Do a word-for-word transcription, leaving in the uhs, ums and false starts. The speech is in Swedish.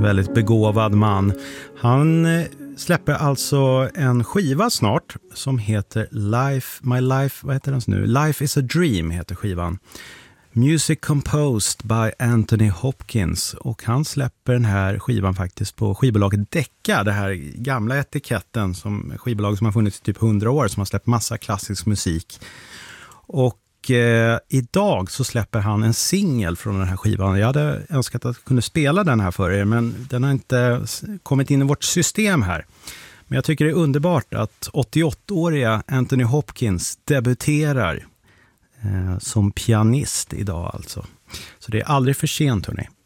väldigt begåvad man. Han släpper alltså en skiva snart som heter Life, My Life, vad heter den nu? Life is a Dream heter skivan. Music composed by Anthony Hopkins, och han släpper den här skivan faktiskt på skivbolaget Decca, det här gamla etiketten som skivbolag som har funnits i typ hundra år, som har släppt massa klassisk musik. Och eh, idag så släpper han en singel från den här skivan. Jag hade önskat att kunna spela den här för er, men den har inte kommit in i vårt system här. Men jag tycker det är underbart att åttioåttaåriga Anthony Hopkins debuterar som pianist idag alltså. Så det är aldrig för sent, hörni.